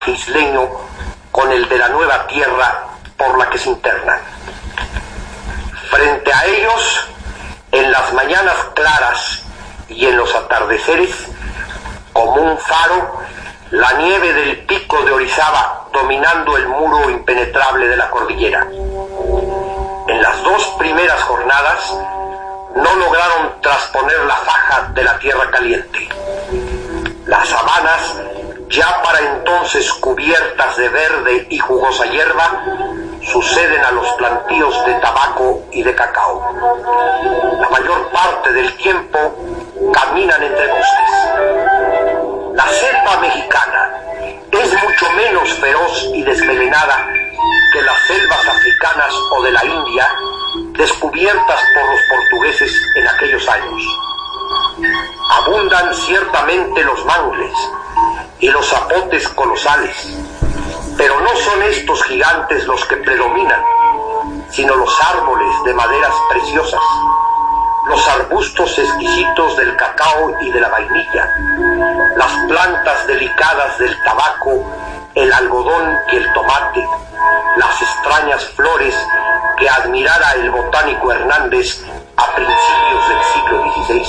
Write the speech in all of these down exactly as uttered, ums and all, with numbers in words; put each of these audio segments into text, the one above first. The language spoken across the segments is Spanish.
isleño con el de la nueva tierra por la que se internan. Frente a ellos, en las mañanas claras y en los atardeceres, como un faro, la nieve del pico de Orizaba dominando el muro impenetrable de la cordillera. En las dos primeras jornadas no lograron trasponer la faja de la tierra caliente. Las sabanas, ya para entonces cubiertas de verde y jugosa hierba, suceden a los plantíos de tabaco y de cacao. La mayor parte del tiempo caminan entre bosques. La selva mexicana es mucho menos feroz y desmelenada que las selvas africanas o de la India, descubiertas por los portugueses en aquellos años. Abundan ciertamente los mangles y los zapotes colosales, pero no son estos gigantes los que predominan, sino los árboles de maderas preciosas, los arbustos exquisitos del cacao y de la vainilla, las plantas delicadas del tabaco, el algodón y el tomate, las extrañas flores que admirara el botánico Hernández a principios del siglo dieciséis.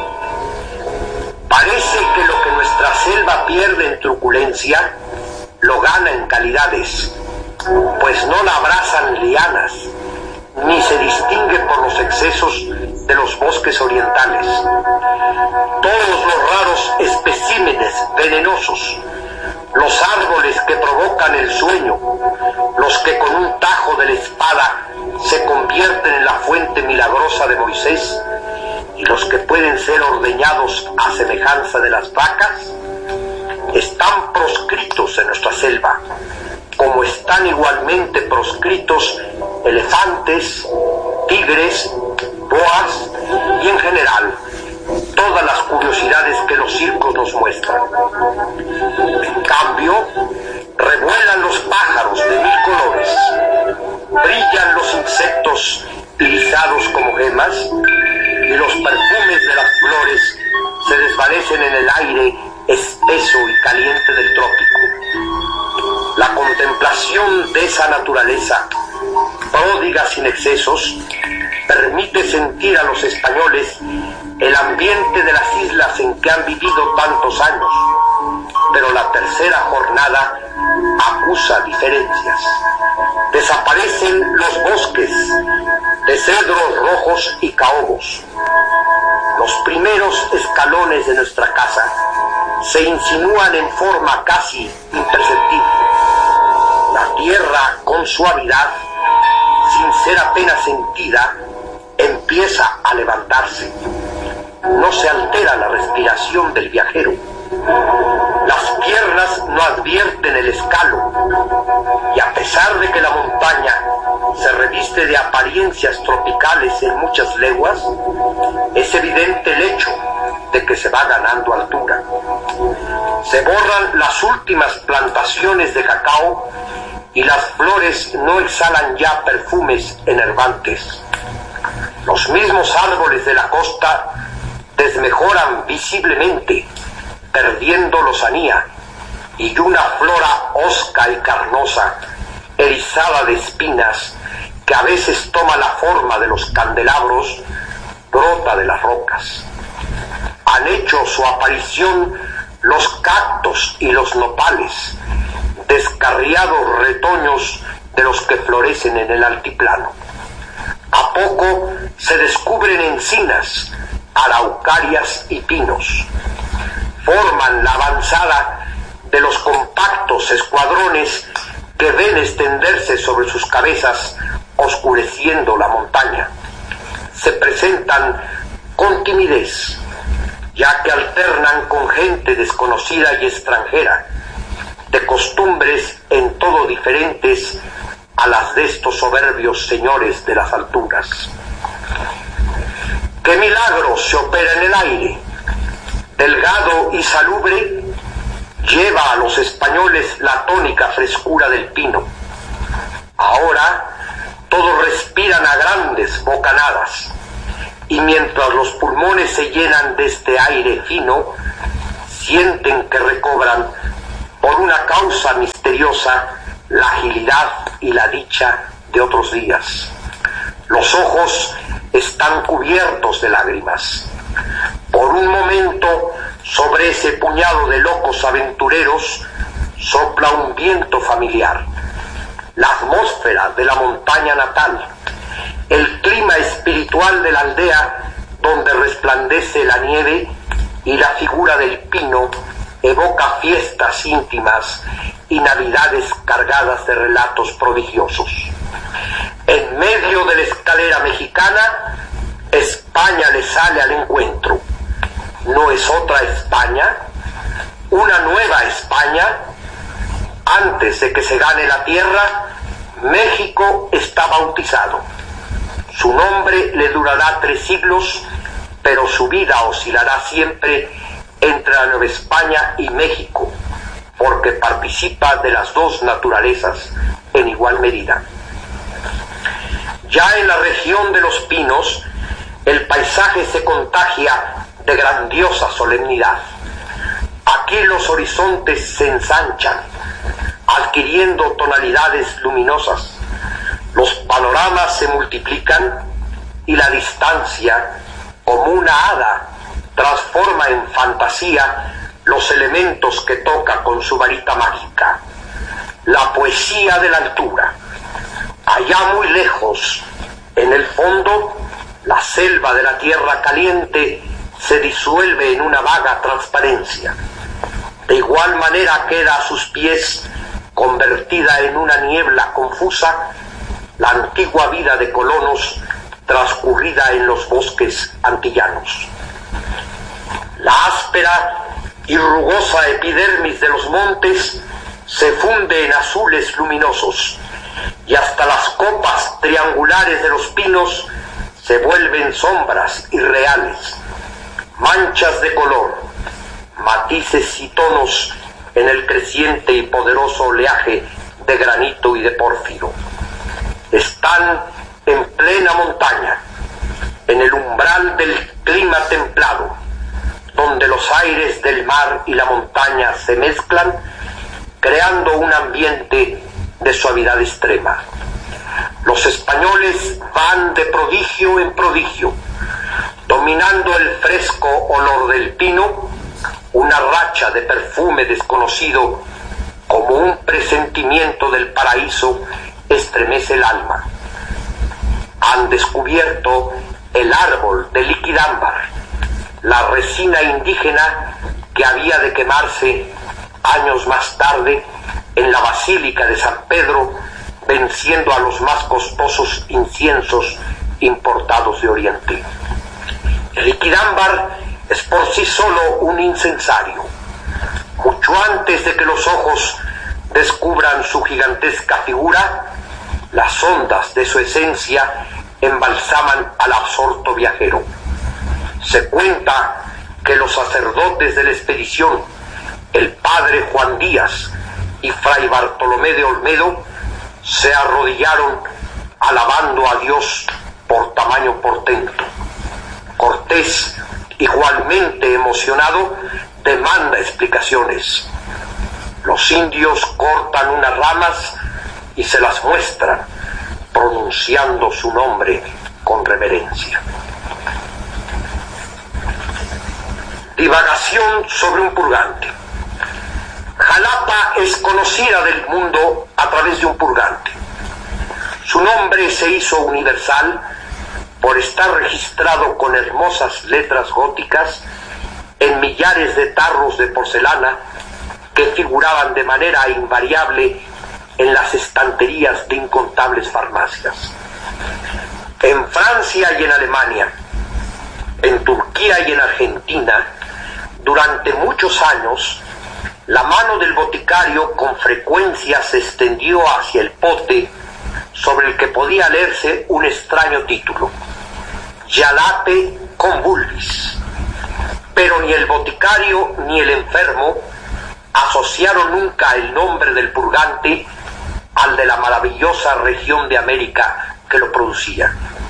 Parece que lo que nuestra selva pierde en truculencia, lo gana en calidades, pues no la abrazan lianas, ni se distingue por los excesos de los bosques orientales. Todos los raros especímenes venenosos, los árboles que provocan el sueño, los que con un tajo de la espada se convierten en la fuente milagrosa de Moisés, y los que pueden ser ordeñados a semejanza de las vacas, están proscritos en nuestra selva, como están igualmente proscritos elefantes, tigres, boas y en general todas las curiosidades que los circos nos muestran. En cambio, revuelan los pájaros de mil colores, brillan los insectos irisados como gemas, y los perfumes de las flores se desvanecen en el aire espeso y caliente del trópico. La contemplación de esa naturaleza, pródiga sin excesos, permite sentir a los españoles el ambiente de las islas en que han vivido tantos años, pero la tercera jornada acusa diferencias. Desaparecen los bosques de cedros rojos y caobos. Los primeros escalones de nuestra casa se insinúan en forma casi imperceptible. La tierra, con suavidad, sin ser apenas sentida, empieza a levantarse. No se altera la respiración del viajero. Las piernas no advierten el escalo, y a pesar de que la montaña se reviste de apariencias tropicales en muchas leguas, es evidente el hecho de que se va ganando altura. Se borran las últimas plantaciones de cacao y las flores no exhalan ya perfumes enervantes. Los mismos árboles de la costa desmejoran visiblemente, perdiendo lozanía, y una flora hosca y carnosa, erizada de espinas, que a veces toma la forma de los candelabros, brota de las rocas. Han hecho su aparición los cactos y los nopales, descarriados retoños de los que florecen en el altiplano. A poco se descubren encinas, araucarias y pinos. Forman la avanzada de los compactos escuadrones que ven extenderse sobre sus cabezas, oscureciendo la montaña. Se presentan con timidez, ya que alternan con gente desconocida y extranjera, de costumbres en todo diferentes a las de estos soberbios señores de las alturas. ¡Qué milagro se opera en el aire! Delgado y salubre, lleva a los españoles la tónica frescura del pino. Ahora todos respiran a grandes bocanadas, y mientras los pulmones se llenan de este aire fino, sienten que recobran por una causa misteriosa, la agilidad y la dicha de otros días. Los ojos están cubiertos de lágrimas. Por un momento, sobre ese puñado de locos aventureros, sopla un viento familiar. La atmósfera de la montaña natal, el clima espiritual de la aldea donde resplandece la nieve y la figura del pino evoca fiestas íntimas y navidades cargadas de relatos prodigiosos. En medio de la escalera mexicana, España le sale al encuentro. No es otra España, una nueva España. Antes de que se gane la tierra, México está bautizado. Su nombre le durará tres siglos, pero su vida oscilará siempre entre la Nueva España y México, porque participa de las dos naturalezas en igual medida. Ya en la región de los Pinos, el paisaje se contagia de grandiosa solemnidad. Aquí los horizontes se ensanchan, adquiriendo tonalidades luminosas. Los panoramas se multiplican y la distancia, como una hada, transforma en fantasía los elementos que toca con su varita mágica. La poesía de la altura. Allá muy lejos, en el fondo, la selva de la tierra caliente se disuelve en una vaga transparencia. De igual manera queda a sus pies, convertida en una niebla confusa, la antigua vida de colonos transcurrida en los bosques antillanos. La áspera y rugosa epidermis de los montes se funde en azules luminosos, y hasta las copas triangulares de los pinos se vuelven sombras irreales, manchas de color, matices y tonos en el creciente y poderoso oleaje de granito y de pórfido. Están en plena montaña, en el umbral del clima templado, donde los aires del mar y la montaña se mezclan, creando un ambiente de suavidad extrema. Los españoles van de prodigio en prodigio, dominando el fresco olor del pino. Una racha de perfume desconocido, como un presentimiento del paraíso, estremece el alma. Han descubierto el árbol de liquidámbar, la resina indígena que había de quemarse años más tarde en la Basílica de San Pedro, venciendo a los más costosos inciensos importados de Oriente. El liquidámbar es por sí solo un incensario. Mucho antes de que los ojos descubran su gigantesca figura, las ondas de su esencia embalsaman al absorto viajero. Se cuenta que los sacerdotes de la expedición, el padre Juan Díaz y fray Bartolomé de Olmedo, se arrodillaron alabando a Dios por tamaño portento. Cortés, igualmente emocionado, demanda explicaciones. Los indios cortan unas ramas y se las muestran, pronunciando su nombre con reverencia. Divagación sobre un purgante. Jalapa es conocida del mundo a través de un purgante. Su nombre se hizo universal por estar registrado con hermosas letras góticas en millares de tarros de porcelana que figuraban de manera invariable en las estanterías de incontables farmacias. En Francia y en Alemania, en Turquía y en Argentina, durante muchos años, la mano del boticario con frecuencia se extendió hacia el pote sobre el que podía leerse un extraño título: Jalapé convulvis. Pero ni el boticario ni el enfermo asociaron nunca el nombre del purgante al de la maravillosa región de América que lo producía.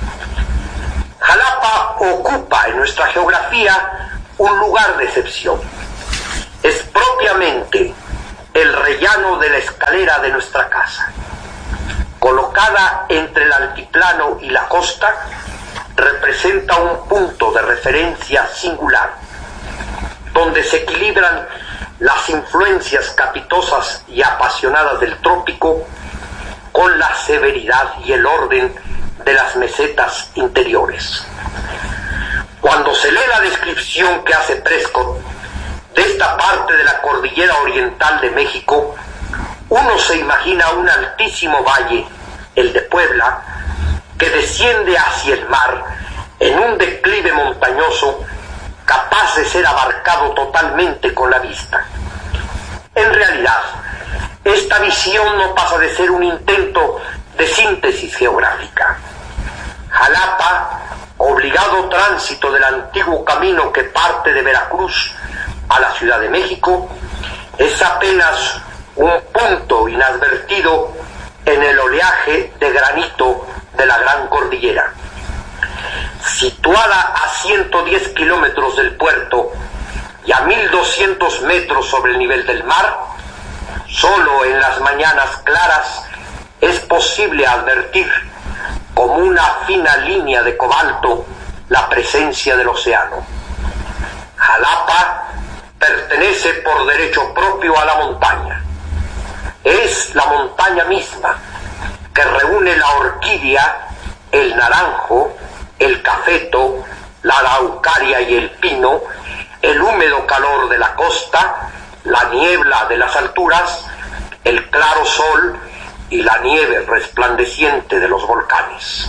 Jalapa ocupa en nuestra geografía un lugar de excepción. Es propiamente el rellano de la escalera de nuestra casa. Colocada entre el altiplano y la costa, representa un punto de referencia singular, donde se equilibran las influencias capitosas y apasionadas del trópico con la severidad y el orden de las mesetas interiores. Cuando se lee la descripción que hace Prescott de esta parte de la cordillera oriental de México, uno se imagina un altísimo valle, el de Puebla, que desciende hacia el mar en un declive montañoso capaz de ser abarcado totalmente con la vista. En realidad, esta visión no pasa de ser un intento de síntesis geográfica. Jalapa, obligado tránsito del antiguo camino que parte de Veracruz a la Ciudad de México, es apenas un punto inadvertido en el oleaje de granito de la Gran Cordillera. Situada a ciento diez kilómetros del puerto y a mil doscientos metros sobre el nivel del mar, solo en las mañanas claras es posible advertir como una fina línea de cobalto la presencia del océano. Jalapa pertenece por derecho propio a la montaña. Es la montaña misma que reúne la orquídea, el naranjo, el cafeto, la araucaria y el pino, el húmedo calor de la costa, la niebla de las alturas, el claro sol y la nieve resplandeciente de los volcanes.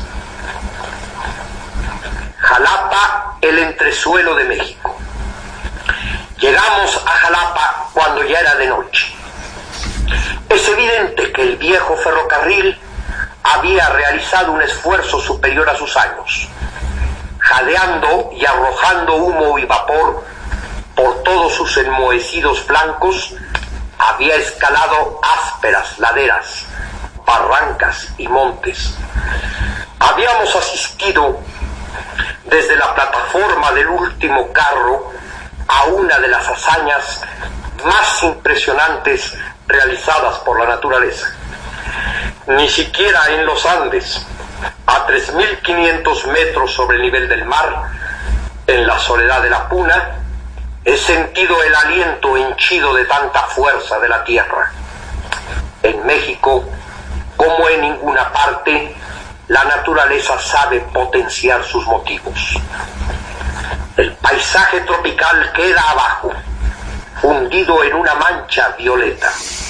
Jalapa, el entresuelo de México. Llegamos a Jalapa cuando ya era de noche. Es evidente que el viejo ferrocarril había realizado un esfuerzo superior a sus años, jadeando y arrojando humo y vapor por todos sus enmohecidos flancos. Había escalado ásperas laderas, barrancas y montes. Habíamos asistido desde la plataforma del último carro a una de las hazañas más impresionantes realizadas por la naturaleza. Ni siquiera en los Andes, a tres mil quinientos metros sobre el nivel del mar, en la soledad de la Puna, he sentido el aliento henchido de tanta fuerza de la tierra. En México, como en ninguna parte, la naturaleza sabe potenciar sus motivos. El paisaje tropical queda abajo, fundido en una mancha violeta.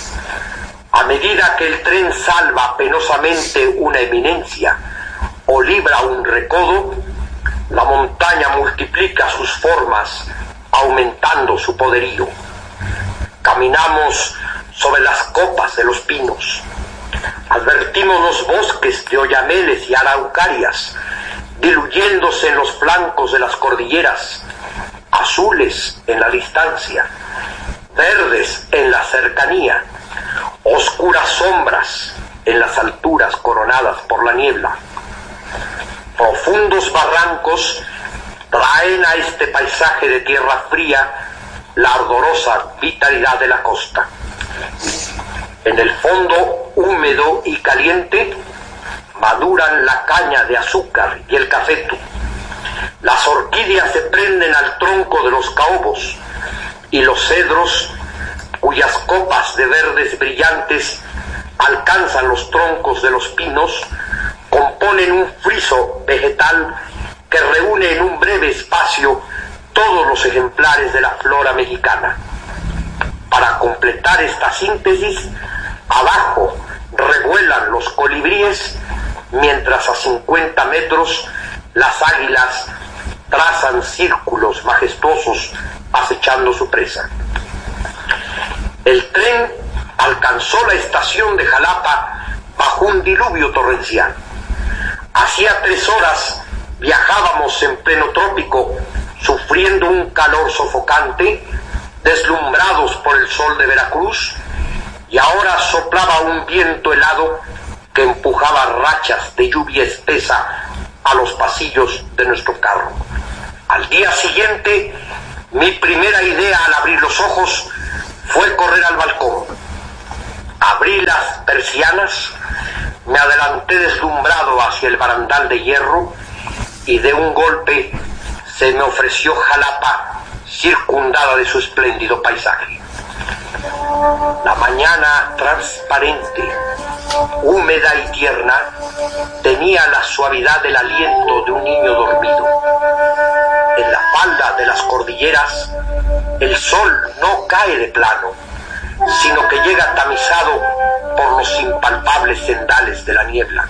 A medida que el tren salva penosamente una eminencia o libra un recodo, la montaña multiplica sus formas, aumentando su poderío. Caminamos sobre las copas de los pinos. Advertimos los bosques de oyameles y araucarias, diluyéndose en los flancos de las cordilleras, azules en la distancia, verdes en la cercanía, oscuras sombras en las alturas coronadas por la niebla. Profundos barrancos traen a este paisaje de tierra fría la ardorosa vitalidad de la costa. En el fondo húmedo y caliente maduran la caña de azúcar y el cafeto. Las orquídeas se prenden al tronco de los caobos y los cedros, cuyas copas de verdes brillantes alcanzan los troncos de los pinos, componen un friso vegetal que reúne en un breve espacio todos los ejemplares de la flora mexicana. Para completar esta síntesis, abajo revuelan los colibríes, mientras a cincuenta metros las águilas trazan círculos majestuosos acechando su presa. El tren alcanzó la estación de Jalapa bajo un diluvio torrencial. Hacía tres horas viajábamos en pleno trópico, sufriendo un calor sofocante, deslumbrados por el sol de Veracruz, y ahora soplaba un viento helado que empujaba rachas de lluvia espesa a los pasillos de nuestro carro. Al día siguiente, mi primera idea al abrir los ojos fue correr al balcón. Abrí las persianas, me adelanté deslumbrado hacia el barandal de hierro y de un golpe se me ofreció Jalapa, circundada de su espléndido paisaje. La mañana transparente, húmeda y tierna, tenía la suavidad del aliento de un niño dormido. En la falda de las cordilleras, el sol no cae de plano, sino que llega tamizado por los impalpables cendales de la niebla.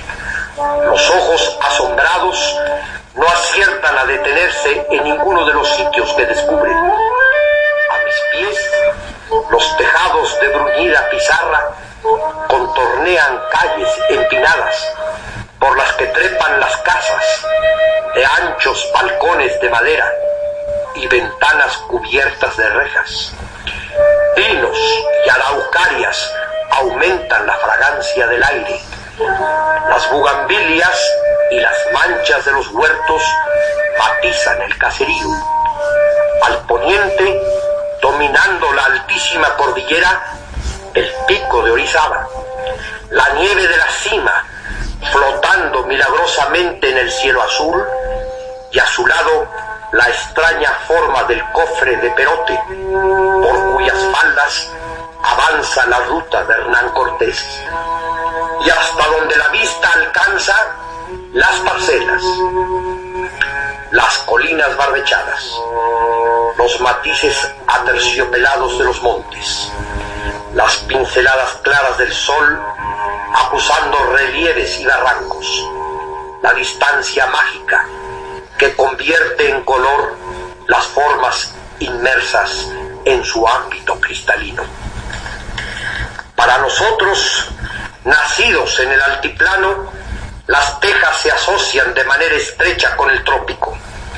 Los ojos asombrados no aciertan a detenerse en ninguno de los sitios que descubren. A mis pies, los tejados de bruñida pizarra contornean calles empinadas por las que trepan las casas de anchos balcones de madera y ventanas cubiertas de rejas. Pinos y araucarias aumentan la fragancia del aire. Las bugambilias y las manchas de los huertos matizan el caserío. Al poniente, dominando la altísima cordillera, el pico de Orizaba, la nieve de la cima flotando milagrosamente en el cielo azul, y a su lado la extraña forma del cofre de Perote, por cuyas faldas avanza la ruta de Hernán Cortés, y hasta donde la vista alcanza las parcelas, las colinas barbechadas, los matices aterciopelados de los montes, las pinceladas claras del sol acusando relieves y barrancos, la distancia mágica que convierte en color las formas inmersas en su ámbito cristalino. Para nosotros, nacidos en el altiplano, las tejas se asocian de manera estrecha con el trópico.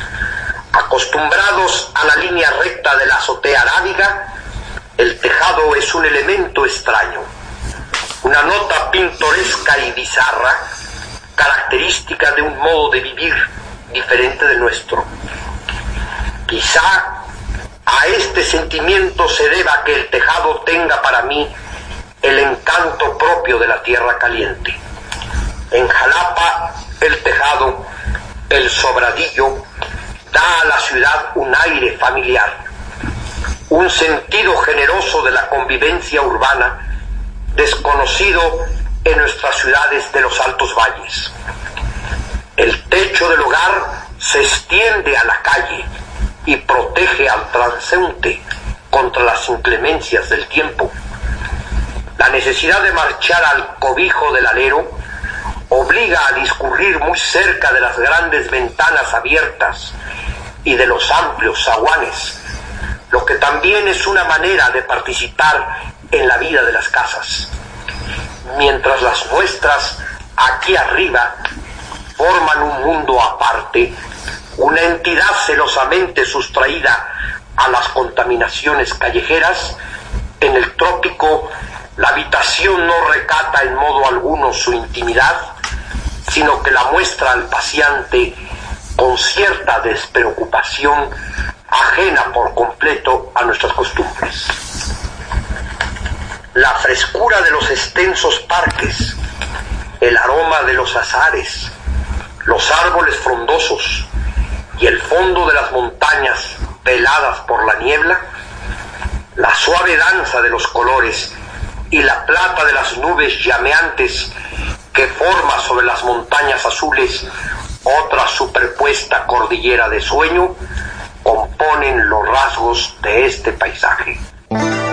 Acostumbrados a la línea recta de la azotea arábiga, el tejado es un elemento extraño, una nota pintoresca y bizarra, característica de un modo de vivir diferente del nuestro. Quizá a este sentimiento se deba que el tejado tenga para mí el encanto propio de la tierra caliente. En Jalapa, el tejado, el sobradillo, da a la ciudad un aire familiar, un sentido generoso de la convivencia urbana, desconocido en nuestras ciudades de los altos valles. El techo del hogar se extiende a la calle y protege al transeúnte contra las inclemencias del tiempo. La necesidad de marchar al cobijo del alero obliga a discurrir muy cerca de las grandes ventanas abiertas y de los amplios zaguanes, lo que también es una manera de participar en la vida de las casas, mientras las nuestras, aquí arriba, forman un mundo aparte, una entidad celosamente sustraída a las contaminaciones callejeras. En el trópico, la habitación no recata en modo alguno su intimidad, sino que la muestra al paseante con cierta despreocupación, ajena por completo a nuestras costumbres. La frescura de los extensos parques, el aroma de los azahares, los árboles frondosos y el fondo de las montañas veladas por la niebla, la suave danza de los colores y la plata de las nubes llameantes que forma sobre las montañas azules otra superpuesta cordillera de sueño, componen los rasgos de este paisaje.